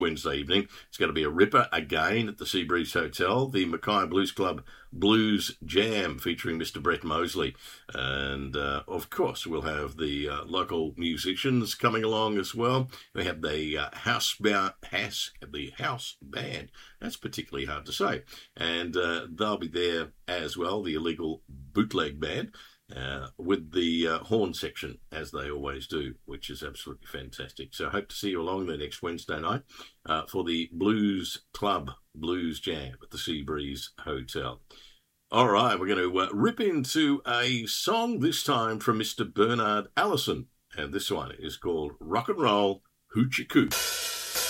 Wednesday evening. It's going to be a ripper again at the Seabreeze Hotel, the Mackay Blues Club Blues Jam featuring Mr. Brett Mosley. And, of course, we'll have the local musicians coming along as well. We have the house band. That's particularly hard to say. And they'll be there as well, the Illegal Bootleg Band. With the horn section, as they always do, which is absolutely fantastic. So I hope to see you along there next Wednesday night for the Blues Club Blues Jam at the Seabreeze Hotel. All right, we're going to rip into a song this time from Mr. Bernard Allison, and this one is called Rock and Roll Hoochie Coo.